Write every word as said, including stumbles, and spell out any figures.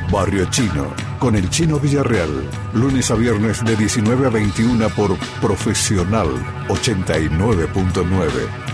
Barrio Chino, con el Chino Villarreal. Lunes a viernes de diecinueve a veintiuna por Profesional ochenta y nueve punto nueve.